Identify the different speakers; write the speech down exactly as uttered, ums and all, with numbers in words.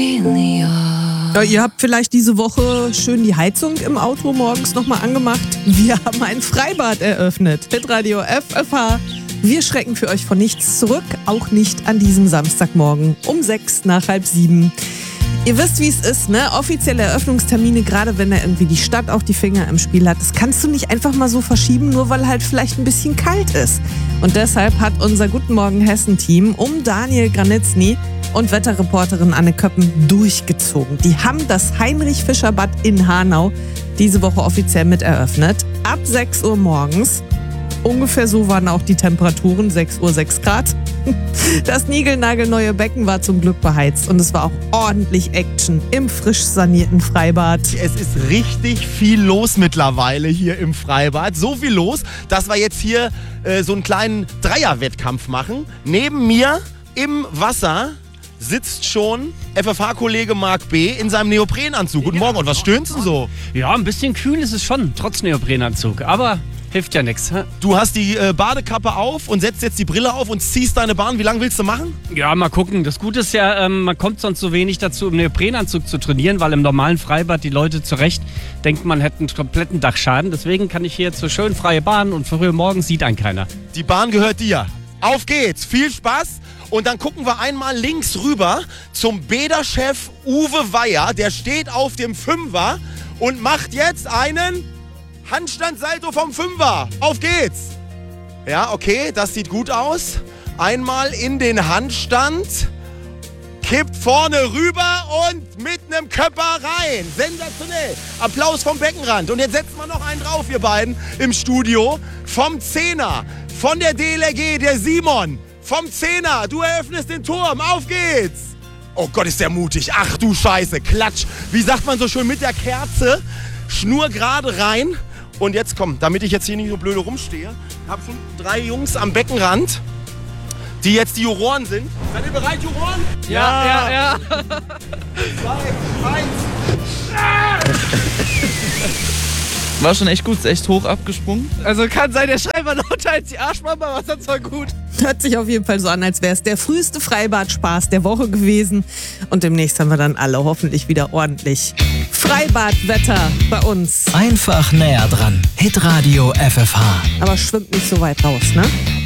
Speaker 1: Ja, ihr habt vielleicht diese Woche schön die Heizung im Auto morgens nochmal angemacht. Wir haben ein Freibad eröffnet. Hitradio F F H. Wir schrecken für euch von nichts zurück, auch nicht an diesem Samstagmorgen um sechs nach halb sieben. Ihr wisst, wie es ist, ne? Offizielle Eröffnungstermine, gerade wenn da irgendwie die Stadt auch die Finger im Spiel hat, das kannst du nicht einfach mal so verschieben, nur weil halt vielleicht ein bisschen kalt ist. Und deshalb hat unser Guten Morgen Hessen-Team um Daniel Granitzny und Wetterreporterin Anne Köppen durchgezogen. Die haben das Heinrich-Fischer-Bad in Hanau diese Woche offiziell mit eröffnet. Ab sechs Uhr morgens. Ungefähr so waren auch die Temperaturen, sechs Uhr sechs Grad. Das niegelnagelneue Becken war zum Glück beheizt und es war auch ordentlich Action im frisch sanierten Freibad.
Speaker 2: Es ist richtig viel los mittlerweile hier im Freibad. So viel los, dass wir jetzt hier äh, so einen kleinen Dreierwettkampf machen. Neben mir im Wasser sitzt schon F F H-Kollege Marc B. in seinem Neoprenanzug. Guten Morgen, und was stöhnst du so?
Speaker 3: Ja, ein bisschen kühl ist es schon, trotz Neoprenanzug. Aber hilft ja nichts.
Speaker 2: Du hast die äh, Badekappe auf und setzt jetzt die Brille auf und ziehst deine Bahn. Wie lange willst du machen?
Speaker 3: Ja, mal gucken. Das Gute ist ja, ähm, man kommt sonst so wenig dazu, im Neoprenanzug zu trainieren, weil im normalen Freibad die Leute zu Recht denken, man hätte einen kompletten Dachschaden. Deswegen kann ich hier jetzt so schön freie Bahn und früh morgens sieht einen keiner.
Speaker 2: Die Bahn gehört dir. Auf geht's. Viel Spaß. Und dann gucken wir einmal links rüber zum Bäderchef Uwe Weyer. Der steht auf dem Fünfer und macht jetzt einen Handstandsalto vom Fünfer. Auf geht's. Ja, okay, das sieht gut aus. Einmal in den Handstand. Kippt vorne rüber und mit einem Köpper rein. Sensationell. Applaus vom Beckenrand. Und jetzt setzen wir noch einen drauf, ihr beiden, im Studio. Vom Zehner, von der D L R G, der Simon. Vom Zehner, du eröffnest den Turm. Auf geht's. Oh Gott, ist der mutig. Ach du Scheiße, Klatsch. Wie sagt man so schön, mit der Kerze. Schnur gerade rein. Und jetzt komm, damit ich jetzt hier nicht so blöde rumstehe, habe schon drei Jungs am Beckenrand, die jetzt die Juroren sind. Seid ihr bereit, Juroren?
Speaker 3: Ja, ja, ja.
Speaker 2: Zwei, eins.
Speaker 4: War schon echt gut, ist echt hoch abgesprungen.
Speaker 1: Also kann sein, der Schreiber lauter als die Arschmama, aber das war gut. Hört sich auf jeden Fall so an, als wäre es der früheste Freibad-Spaß der Woche gewesen. Und demnächst haben wir dann alle hoffentlich wieder ordentlich Freibadwetter bei uns.
Speaker 5: Einfach näher dran. Hitradio F F H.
Speaker 1: Aber schwimmt nicht so weit raus, ne?